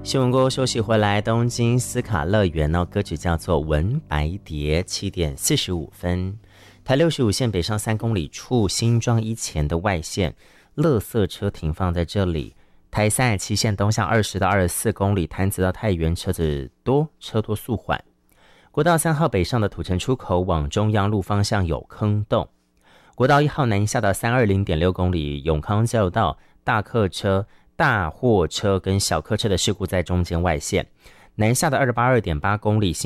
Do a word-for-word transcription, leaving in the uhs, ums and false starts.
新闻过休息回来，东京斯卡乐园哦，歌曲叫做《文白蝶》，七点四十五分。台六十五线北上三公里处新庄一前的外线，垃圾车停放在这里。台三十七线东向二十到二十四公里，潭子到太原车子多，车多速缓。国道三号北上的土城出口往中央路方向有坑洞。国道一号南下到三二零点六公里，永康交流道大客车、大货车跟小客车的事故在中间外线。南下的二十八二点八公里。